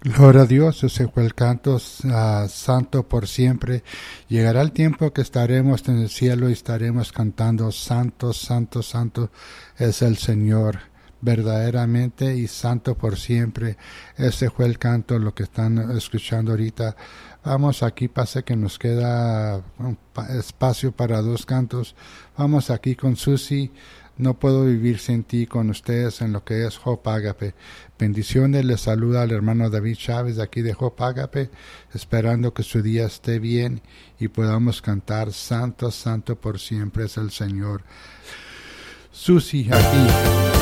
Gloria a Dios, ese fue el canto santo por siempre. Llegará el tiempo que estaremos en el cielo y estaremos cantando santo, santo, santo es el Señor, verdaderamente y santo por siempre. Ese fue el canto, lo que están escuchando ahorita. Vamos, aquí pasa que nos queda espacio para dos cantos. Vamos aquí con Susi. No puedo vivir sin ti, con ustedes en lo que es Hope Agape. Bendiciones, les saluda al hermano David Chávez de aquí de Hope Agape, esperando que su día esté bien y podamos cantar Santo, Santo por siempre es el Señor. Susi, aquí.